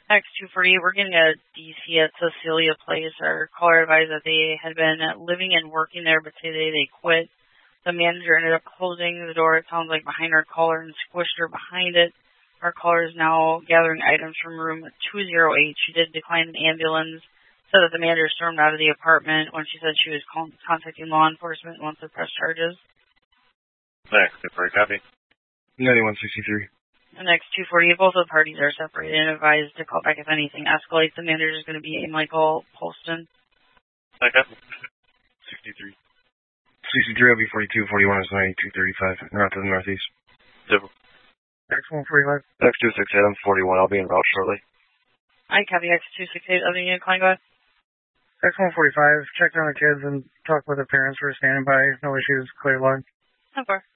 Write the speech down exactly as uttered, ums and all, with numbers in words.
X two forty, we're getting a D C at Cecilia Place. Our caller advised that they had been living and working there, but today they quit. The manager ended up closing the door, it sounds like, behind our caller and squished her behind it. Our caller is now gathering items from room two oh eight. She did decline an ambulance, said that the manager stormed out of the apartment when she said she was call- contacting law enforcement and wants to press charges. Thanks. Good for a copy. ninety-one sixty-three. And X two forty, both of the parties are separated and advised to call back if anything escalates. The manager is going to be A. Michael Polston. Okay. sixty-three. sixty-three, L B forty-two, forty-one is ninety-two thirty-five, north of the northeast. Super. X one forty-five. X two sixty-eight, I'm forty-one. I'll be en route shortly. I copy X two sixty-eight. Other unit calling, go ahead. X one forty-five, checked on the kids and talked with the parents who are standing by. No issues, clear line. So far.